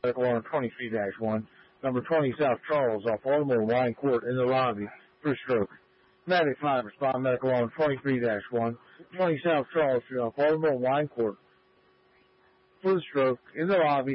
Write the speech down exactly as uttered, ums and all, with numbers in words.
medical alarm twenty-three dash one. Number twenty South Charles off Baltimore Wine Court in the lobby for stroke. Medic five, respond medical alarm twenty-three dash one. twenty South Charles Street off Baltimore Wine Court for the stroke in the lobby